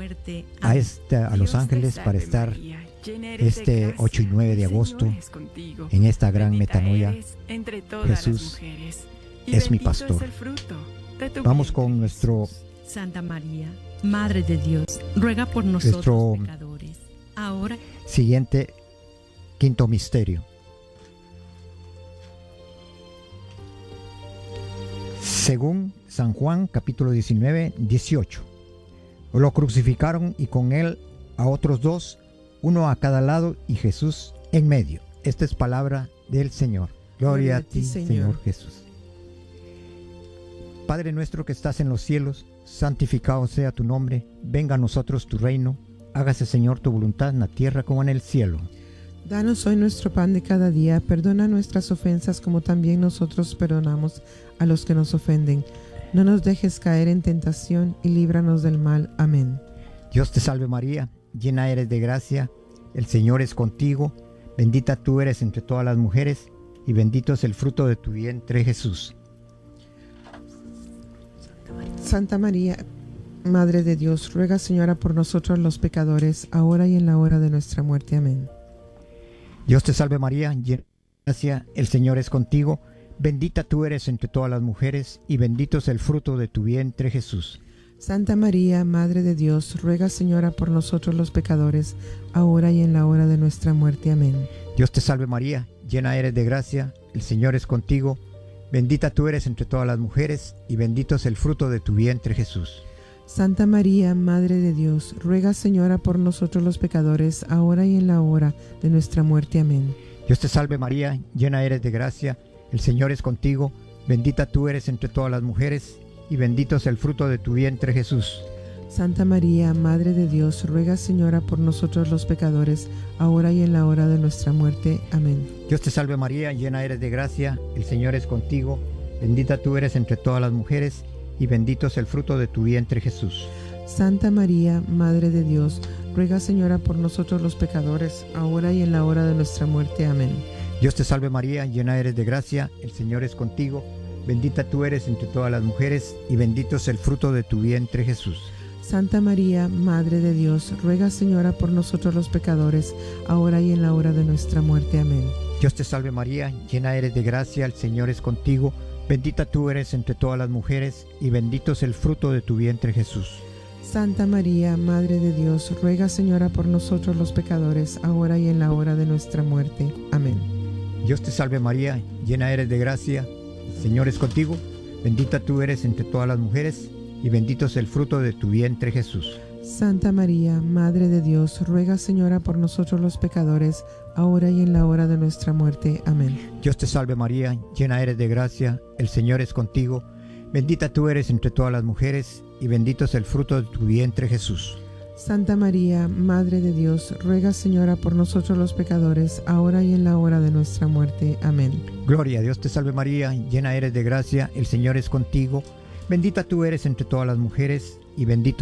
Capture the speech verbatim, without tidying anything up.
muerte. a, Amén. este, a Dios Los te Ángeles salve, para estar María, llena eres de este gracia, ocho y nueve de el agosto Señor es contigo. en esta gran Bendita metanoia. eres entre todas Jesús las mujeres, y es mi bendito pastor. es el fruto de tu Vamos vientre, con nuestro Jesús. Santa María, Madre de Dios, ruega por nosotros Nuestro pecadores, ahora. Siguiente, quinto misterio. Según San Juan, capítulo diecinueve, dieciocho. Lo crucificaron y con él a otros dos, uno a cada lado y Jesús en medio. Esta es palabra del Señor. Gloria a ti, Señor. Señor Jesús. Padre nuestro que estás en los cielos, santificado sea tu nombre. Venga a nosotros tu reino. Hágase, Señor, tu voluntad en la tierra como en el cielo. Danos hoy nuestro pan de cada día. Perdona nuestras ofensas como también nosotros perdonamos a los que nos ofenden. No nos dejes caer en tentación y líbranos del mal. Amén. Dios te salve María, llena eres de gracia, el Señor es contigo, bendita tú eres entre todas las mujeres y bendito es el fruto de tu vientre Jesús. Santa María, Madre de Dios, ruega, Señora, por nosotros los pecadores, ahora y en la hora de nuestra muerte. Amén. Dios te salve María, llena de gracia, el Señor es contigo, bendita tú eres entre todas las mujeres y bendito es el fruto de tu vientre Jesús. Santa María, Madre de Dios, ruega, Señora, por nosotros los pecadores, ahora y en la hora de nuestra muerte. Amén. Dios te salve María, llena eres de gracia, el Señor es contigo, bendita tú eres entre todas las mujeres y bendito es el fruto de tu vientre Jesús. Santa María, Madre de Dios, ruega, Señora, por nosotros los pecadores, ahora y en la hora de nuestra muerte. Amén. Dios te salve María, llena eres de gracia, el Señor es contigo, bendita tú eres entre todas las mujeres y bendito es el fruto de tu vientre Jesús. Santa María, Madre de Dios, ruega, Señora, por nosotros los pecadores, ahora y en la hora de nuestra muerte. Amén. Dios te salve María, llena eres de gracia, el Señor es contigo, bendita tú eres entre todas las mujeres y bendito es el fruto de tu vientre Jesús. Santa María, Madre de Dios, ruega, Señora, por nosotros los pecadores, ahora y en la hora de nuestra muerte. Amén. Dios te salve María, llena eres de gracia, el Señor es contigo, bendita tú eres entre todas las mujeres y bendito es el fruto de tu vientre Jesús. Santa María, Madre de Dios, ruega, Señora, por nosotros los pecadores, ahora y en la hora de nuestra muerte. Amén. Dios te salve María, llena eres de gracia, el Señor es contigo, bendita tú eres entre todas las mujeres y bendito es el fruto de tu vientre Jesús. Santa María, Madre de Dios, ruega, Señora, por nosotros los pecadores, ahora y en la hora de nuestra muerte. Amén. Dios te salve María, llena eres de gracia, el Señor es contigo, bendita tú eres entre todas las mujeres y bendito es el fruto de tu vientre Jesús. Santa María, Madre de Dios, ruega, Señora, por nosotros los pecadores, ahora y en la hora de nuestra muerte. Amén. Dios te salve María, llena eres de gracia, el Señor es contigo, bendita tú eres entre todas las mujeres y bendito es el fruto de tu vientre Jesús. Santa María, Madre de Dios, ruega, Señora, por nosotros los pecadores, ahora y en la hora de nuestra muerte. Amén. Gloria a Dios te salve María, llena eres de gracia, el Señor es contigo, bendita tú eres entre todas las mujeres y bendito